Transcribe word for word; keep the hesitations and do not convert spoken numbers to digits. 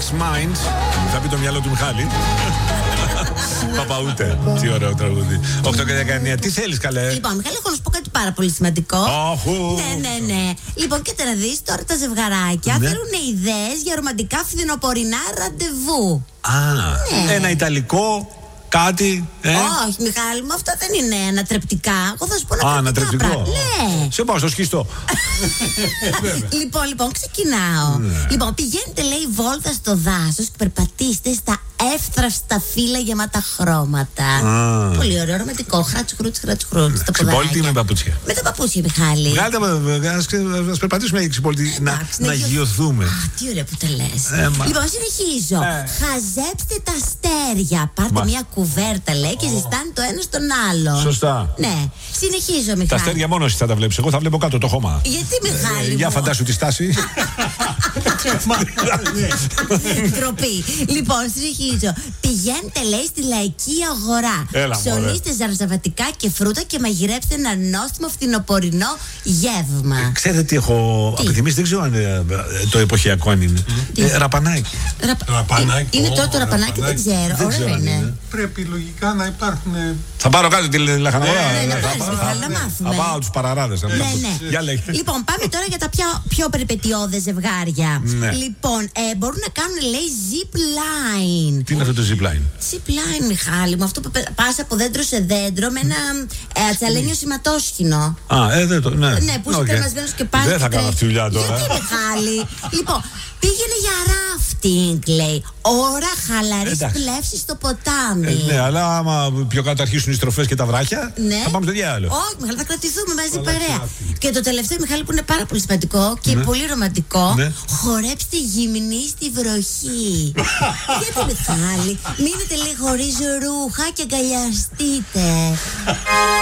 Restless Mind. Θα πει το μυαλό του Μιχάλη. Παπαούτε. Τι ωραίο τραγούδι. οκτώ και δεκαεννιά. Τι θέλεις, καλέ? Λοιπόν, Μιχάλη, έχω να σου πω κάτι πάρα πολύ σημαντικό. Oh, ναι, ναι, ναι. Λοιπόν, και να δεις, τώρα τα ζευγαράκια ναι. θέλουν ιδέες για ρομαντικά φθινοπορεινά ραντεβού. Α, ναι. Ένα ιταλικό. Κάτι. Ε? Όχι, Μιχάλη μου, αυτά δεν είναι ανατρεπτικά. Εγώ θα σου πω Α, ανατρεπτικό. Ναι. Σε πάω στο σχιστό. λοιπόν, λοιπόν, ξεκινάω. Ναι. Λοιπόν, πηγαίνετε, λέει, βόλτα στο δάσος και περπατήστε στα εύθραυστα φύλλα γεμάτα χρώματα. Α. Πολύ ωραίο, ρομαντικό. Χράτσου, χρούτς, χράτσου, χρούτς. Ξυπόλυτη ή με παπούτσια? Με τα παπούτσια, Μιχάλη. Βγάλτε, ας περπατήσουμε για ξυπόλυτη. Να, να γιωθούμε. Α, τι ωραία που τα λες. Ε, μα... Λοιπόν, συνεχίζω. Ε. Χαζέψτε τα αστέρια. Πάρτε Μα... μια κουβέρτα, λέει, και ζεστάνε το ένα στον άλλο. Σωστά. Ναι. Συνεχίζω, Μιχάλη. Τα αστέρια μόνο εσύ θα τα βλέπεις. Εγώ θα βλέπω κάτω το χώμα. Γιατί, Μιχάλη? Ε, για φαντάσου τη στάση. Ντροπή. Λοιπόν, συνεχίζω. Πηγαίνετε, λέει, στη λαϊκή αγορά. Ψωνίστε ζαρζαβατικά και φρούτα και μαγειρέψτε ένα νόστιμο φθινοπορεινό γεύμα. Ε, ξέρετε τι έχω επιθυμήσει, δεν ξέρω αν ε, το εποχιακό αν είναι. Ε, ραπανάκι. Ραπανάκι. Είναι τώρα το ραπανάκι, δεν ξέρω. Δεν Ωραίο ξέρω αν είναι. είναι. Πρέπει λογικά να υπάρχουν. Θα πάρω κάτω τη λαχαναγορά. Ναι, ναι, να πάρεις, Μιχάλη, να μάθουμε. Θα πάω τους παραράδες. Ναι, ναι. Για λέγε. Λοιπόν, πάμε τώρα για τα πιο, πιο περιπετειώδες ζευγάρια. Ναι. Λοιπόν, ε, μπορούν να κάνουν, λέει, zip line. Τι είναι αυτό το zipline? Zip line, Μιχάλη μου, αυτό που πας από δέντρο σε δέντρο με ένα ε, ατσαλένιο σηματόσχηνο. Α, ε, δεν το. Ναι, Ναι, που είσαι okay. κρεμασμένος και πάλι. Δεν θα κάνω αυτή τη δουλειά τώρα. Γιατί, Μιχάλη? Λοιπόν, πήγαινε για ράφτινγκ, λέει. Ώρα χαλαρής πλεύσης στο ποτάμι. Ε, ναι, αλλά άμα πιο κάτω αρχίσουν οι στροφές και τα βράχια, ναι. θα πάμε στο διάλογο. Όχι, Μιχάλη, θα κρατηθούμε μαζί παρέα. Και το τελευταίο, Μιχάλη, που είναι πάρα πολύ σημαντικό και ναι. πολύ ρομαντικό, ναι. χορέψτε γυμνή στη βροχή. Γιατί, Μιχάλη, μείνετε, λέει, χωρίς ρούχα και αγκαλιαστείτε.